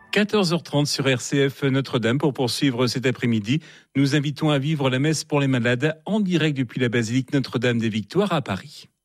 14h30 sur RCF Notre-Dame pour poursuivre cet après-midi. Nous invitons à vivre la messe pour les malades en direct depuis la basilique Notre-Dame des Victoires à Paris.